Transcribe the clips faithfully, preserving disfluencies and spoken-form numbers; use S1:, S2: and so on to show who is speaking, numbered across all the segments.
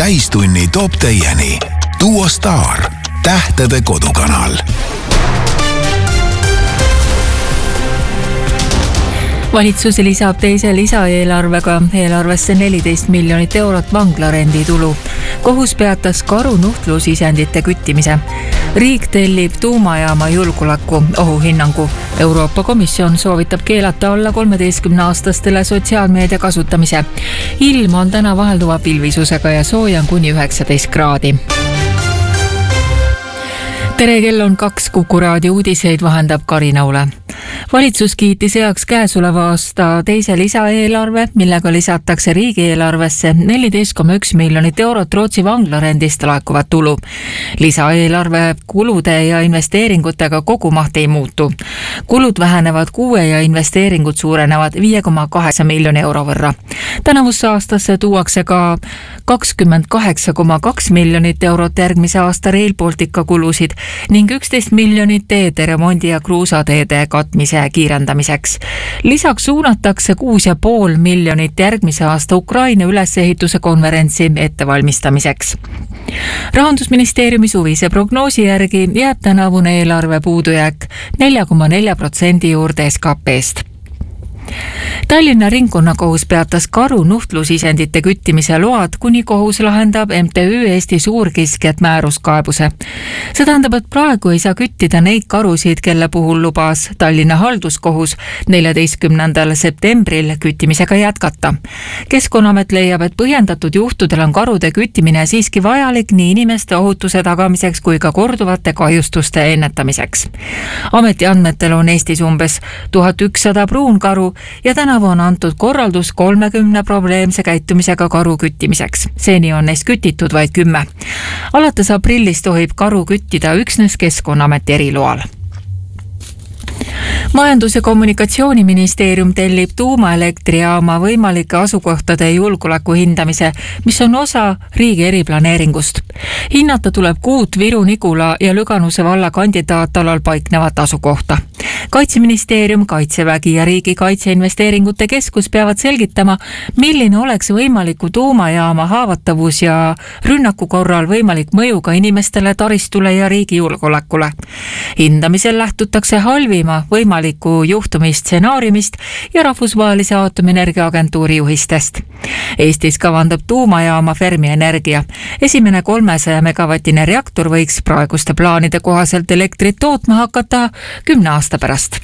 S1: täistunni toob teieni Duo Star, tähtede kodukanal.
S2: Valitsus lisab teise lisaeelarvega eelarvesse neliteist miljonit eurot vanglarendi tulu. Kohus peatas karunuhtlusisendite küttimise. Riik tellib tuumajaama julgeoleku ohuhinnangu. Euroopa Komisjon soovitab keelata alla kolmeteistkümne-aastastele sotsiaalmeedia kasutamise. Ilm on täna vahelduva pilvisusega ja soojan kuni üheksateist kraadi. Tere, kell on kaks, Kuku raadio uudiseid vahendab Karinaule. Valitsus kiitis heaks käesoleva aasta teise lisaeelarve, millega lisatakse riigieelarvesse neliteist koma üks miljonit eurot Rootsi vanglarendist laekuvat tulu. Lisaeelarve kulude ja investeeringutega kogumaht ei muutu. Kulud vähenevad kuue ja investeeringud suurenevad viie koma kaheksa miljoni euro võrra. Tänavusse aastasse tuuakse ka kakskümmend kaheksa koma kaks miljonit eurot järgmise aasta Rail Baltica kulusid ning üksteist miljonit teede remondi ja kruusateede katmise kiirendamiseks. Lisaks suunatakse kuus ja pool miljonit järgmise aasta Ukraina ülesehituse konverentsi ettevalmistamiseks. Rahandusministeeriumi suvise prognoosi järgi jääb tänavune eelarve puudujääk nelja koma nelja protsendi juurde S K P-st. Tallinna ringkonnakohus peatas karunuhtlusisendite küttimise load, kuni kohus lahendab M T Ü Eesti Suurkiskjad määruskaebuse. See tähendab, et praegu ei saa küttida neid karusid, kelle puhul lubas Tallinna halduskohus neljateistkümnendal septembril küttimisega jätkata. Keskkonnaamet leiab, et põhjendatud juhtudel on karude küttimine siiski vajalik nii inimeste ohutuse tagamiseks kui ka korduvate kahjustuste ennetamiseks. Ameti andmetel on Eestis umbes tuhat ükssada pruunkaru ja tänavu on antud korraldus kolmekümne probleemse käitumisega karu küttimiseks. Seni on neist kütitud vaid kümme. Alates aprillist tohib karu küttida üksnes Keskkonnaameti eriloal. Majandus- ja Kommunikatsiooniministeerium tellib tuumaelektrijaama võimalike asukohtade julgeoleku hindamise, mis on osa riigi eriplaneeringust. Hinnata tuleb kuut Viru, Nigula ja Lüganuse valla kandidaatalal paiknevat asukohta. Kaitseministeerium, Kaitsevägi ja Riigi Kaitseinvesteeringute Keskus peavad selgitama, milline oleks võimaliku tuumajaama haavatavus ja rünnaku korral võimalik mõju ka inimestele, taristule ja riigi julgeolekule. Hindamisel lähtutakse halvima võimaliku juhtumi stsenaariumist ja Rahvusvahelise Aatomienergia Agentuuri juhistest. Eestis kavandab tuumajaama Fermi Energia. Esimene kolmesaja megavatine reaktor võiks praeguste plaanide kohaselt elektrit tootma hakata kümne aasta pärast.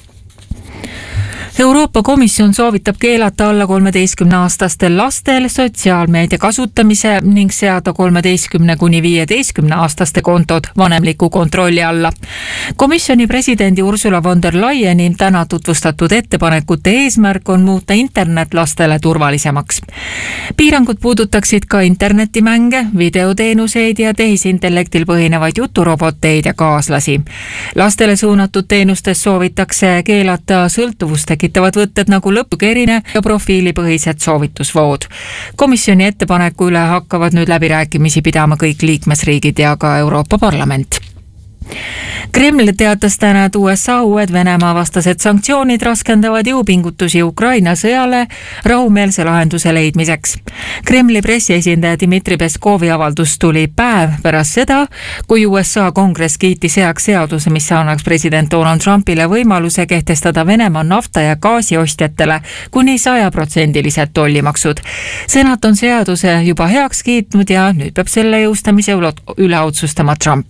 S2: Euroopa Komisjon soovitab keelata alla kolmeteistkümne-aastastel lastel sotsiaalmeedia kasutamise ning seada kolmeteistkümne kuni viieteistkümne aastaste kontod vanemliku kontrolli alla. Komisjoni presidendi Ursula von der Leyeni täna tutvustatud ettepanekute eesmärk on muuta internet lastele turvalisemaks. Piirangud puudutaksid ka internetimänge, videoteenuseid ja tehisintellektil põhinevaid juturoboteid ja kaaslasi. Lastele suunatud teenustes soovitakse keelata sõltuvust tekitavad võtted nagu lõpukerine ja profiilipõhised soovitusvood. Komisjoni ettepaneku üle hakkavad nüüd läbirääkimisi pidama kõik liikmesriigid ja ka Euroopa Parlament. Kreml teatas täna, et U S A uued Venemaa vastased sanktsioonid raskendavad jõupingutusi Ukraina sõjale rahumeelse lahenduse leidmiseks. Kremli pressiesindaja Dmitri Peskovi avaldus tuli päev pärast seda, kui U S A kongress kiitis heaks seaduse, mis annaks president Donald Trumpile võimaluse kehtestada Venemaa nafta- ja gaasiostjatele kuni sajaprotsendilised tollimaksud. Senat on seaduse juba heaks kiitnud ja nüüd peab selle jõustamise üle otsustama Trump.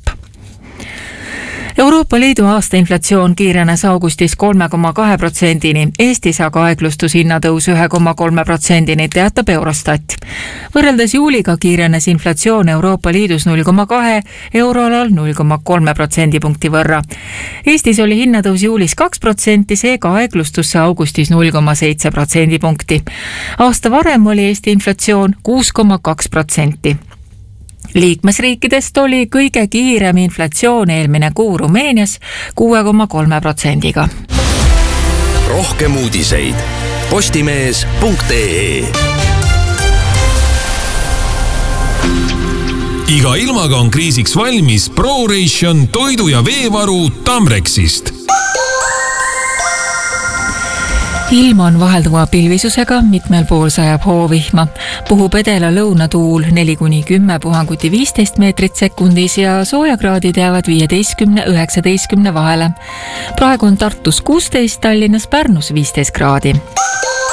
S2: Euroopa Liidu aasta inflatsioon kiirenes augustis kolme koma kahe protsendini, Eestis aga aeglustus hinnatõus ühe koma kolme protsendini, teatab Eurostat. Võrreldes juuliga kiirenes inflatsioon Euroopa Liidus null koma kahe, euroalal null koma kolme protsendipunkti võrra. Eestis oli hinnatõus juulis kaks protsenti, seega aeglustus augustis null koma seitse protsendipunkti. Aasta varem oli Eesti inflatsioon kuus koma kaks protsenti. Liikmesriikidest oli kõige kiirem inflatsioon eelmine kuu Rumeenias kuue koma kolme protsendiga.
S1: Rohkem uudiseid postimees punkt ee.
S3: Iga ilmaga on kriisiks valmis ProRation toidu- ja veevaru Tamrexist.
S2: ilm on vahelduva pilvisusega, mitmel pool sajab hoovihma. Puhub edela lõunatuul neli kuni kümme puhanguti viisteist meetrit sekundis ja soojakraadid jäävad viieteistkümne üheksateistkümne vahele. Praegu on Tartus kuusteist, Tallinnas, Pärnus viisteist kraadi.